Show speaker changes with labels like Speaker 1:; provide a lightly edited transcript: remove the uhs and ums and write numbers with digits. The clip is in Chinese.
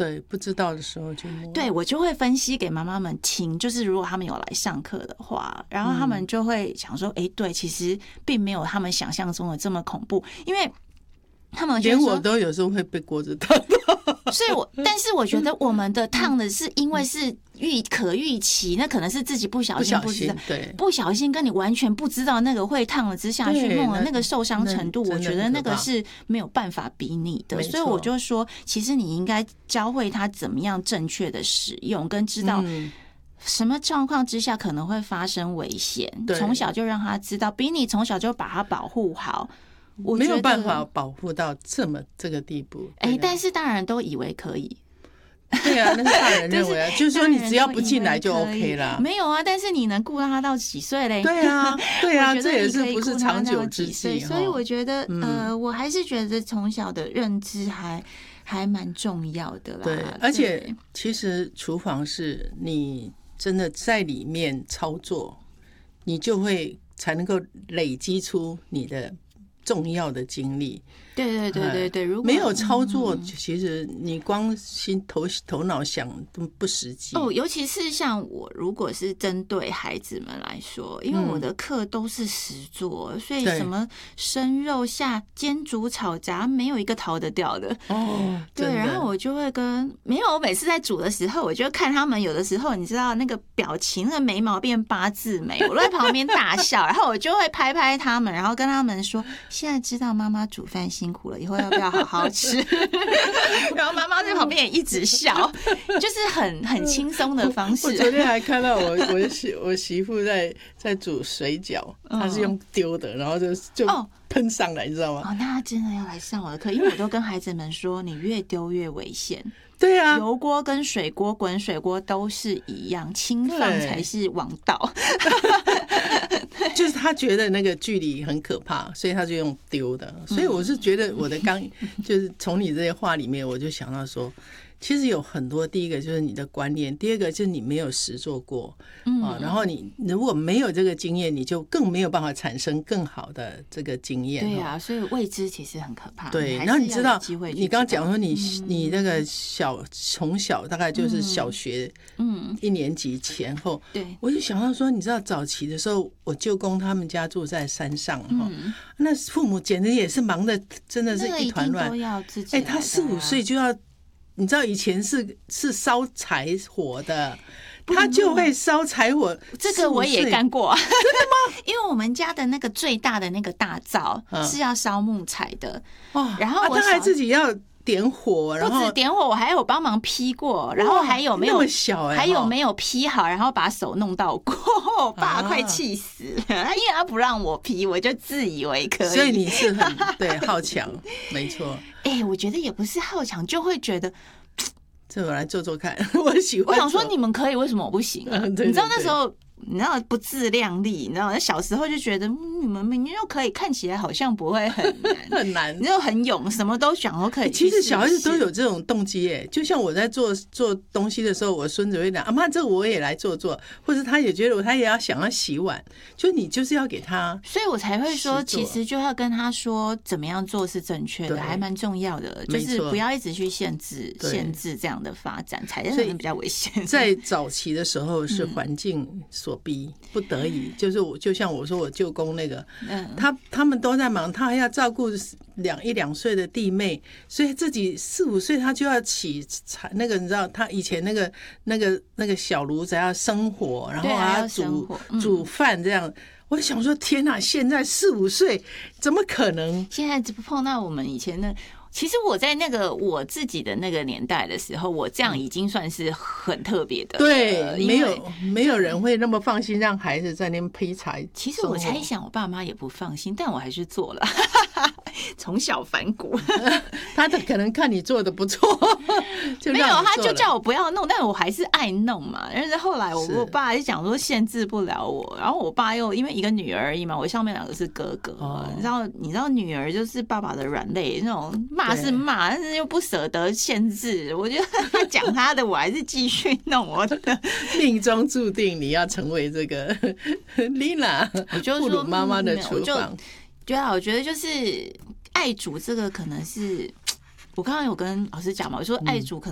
Speaker 1: 对，不知道的时候就摸。
Speaker 2: 对，我就会分析给妈妈们听，就是如果他们有来上课的话，然后他们就会想说，对，其实并没有他们想象中的这么恐怖，因为他们
Speaker 1: 连我都有时候会被锅子烫到，
Speaker 2: 所以但是我觉得我们的烫的是因为是可预期，那可能是自己不小心不知道，
Speaker 1: 对，
Speaker 2: 不小心跟你完全不知道那个会烫了之下去弄了那个受伤程度，我觉得那个是没有办法比拟的。所以我就说，其实你应该教会他怎么样正确的使用，跟知道什么状况之下可能会发生危险，从小就让他知道，比你从小就把他保护好。我
Speaker 1: 没有办法保护到这个地步。
Speaker 2: 但是大人都以为可以。
Speaker 1: 对啊，那是大人认为啊，就是说你只要不进来就 OK 啦。
Speaker 2: 没有啊，但是你能顾到他到几岁嘞？
Speaker 1: 对啊，对啊，这也是不是长久之计。
Speaker 2: 所以我觉得，我还是觉得从小的认知还蛮重要的啦。
Speaker 1: 对，而且其实厨房是你真的在里面操作，你就会才能够累积出你的重要的经历。
Speaker 2: 对，如果
Speaker 1: 没有操作，其实你光头脑想都不实际。
Speaker 2: 尤其是像我，如果是针对孩子们来说，因为我的课都是实作，所以什么生肉下煎煮炒炸，没有一个逃得掉的。对，然后我就会我每次在煮的时候，我就看他们有的时候，你知道那个表情，那个眉毛变八字眉，我都在旁边大笑，然后我就会拍拍他们，然后跟他们说：现在知道妈妈煮饭辛苦了，以后要不要好好吃？然后妈妈在旁边也一直笑，就是很轻松的方式。
Speaker 1: 我昨天还看到我媳妇在煮水饺，她是用丢的，然后就喷上来，你知道吗？
Speaker 2: 那她真的要来上我的课，因为我都跟孩子们说，你越丢越危险。
Speaker 1: 对啊，
Speaker 2: 油锅跟水锅、滚水锅都是一样，轻放才是王道。
Speaker 1: 就是他觉得那个距离很可怕，所以他就用丢的。所以我是觉得我的就是从你这些话里面，我就想到说，其实有很多，第一个就是你的观念，第二个就是你没有实做过然后你如果没有这个经验，你就更没有办法产生更好的这个经验。
Speaker 2: 对啊，所以未知其实很可怕。
Speaker 1: 对，然后你知道，你刚刚讲说你那个从小大概就是小学1年级前后，
Speaker 2: 对，
Speaker 1: 我就想到说，你知道早期的时候，我舅公他们家住在山上那父母简直也是忙的，真的是一团乱。
Speaker 2: 都要自己
Speaker 1: 他4、5岁就要。你知道以前是烧柴火的，他就会烧柴火。
Speaker 2: 这个我也干过。真的吗？因为我们家的那个最大的那个大灶是要烧木材的，然后
Speaker 1: 他还自己要点火，然后
Speaker 2: 不止点火，我还有帮忙劈过，然后还有没有
Speaker 1: 那么小
Speaker 2: 还有没有劈好，然后把手弄到过，我爸快气死了，因为他不让我劈，我就自以为可以。
Speaker 1: 所以你是很对好强，没错。
Speaker 2: 我觉得也不是好强，就会觉得
Speaker 1: 这我来做做看，我喜欢。
Speaker 2: 我想说你们可以，为什么我不行
Speaker 1: 对对
Speaker 2: 你知道那时候。你知道不自量力，你知道小时候就觉得你们明明就可以，看起来好像不会很难，
Speaker 1: 很难，
Speaker 2: 你就很勇，什么都想都可以。
Speaker 1: 其实小孩子都有这种动机耶，就像我在做东西的时候，我孙子会讲：“阿妈，这个我也来做做。”或者他也觉得他也要想要洗碗，就你就是要给他，
Speaker 2: 所以我才会说，其实就要跟他说怎么样做是正确的，还蛮重要的，就是不要一直去限制这样的发展，才是比较危险。
Speaker 1: 在早期的时候是环境所逼不得已，就像我说我舅公那个，他们都在忙，他还要照顾1、2岁的弟妹，所以自己4、5岁他就要起那个，你知道他以前那个小炉子要生火，然后还要煮饭这样。我想说天哪，现在4、5岁怎么可能？
Speaker 2: 现在碰到我们以前的。其实我在那个我自己的那个年代的时候，我这样已经算是很特别的。
Speaker 1: 对，没有人会那么放心让孩子在那边劈柴。
Speaker 2: 其实我猜想，我爸妈也不放心，但我还是做了。从小反骨，
Speaker 1: 他可能看你做的不错，
Speaker 2: 没有，他就叫我不要弄，但我还是爱弄嘛。但是后来我爸就讲说限制不了我，然后我爸又因为一个女儿而已嘛，我上面2个是哥哥，你知道女儿就是爸爸的软肋，那种骂是骂，但是又不舍得限制。我觉得他讲他的，我还是继续弄我的。
Speaker 1: 命中注定你要成为这个 Lina，
Speaker 2: 我就说
Speaker 1: 妈妈的厨房。
Speaker 2: 对啊，我觉得就是爱煮这个可能是我刚刚有跟老师讲嘛，我说爱煮可能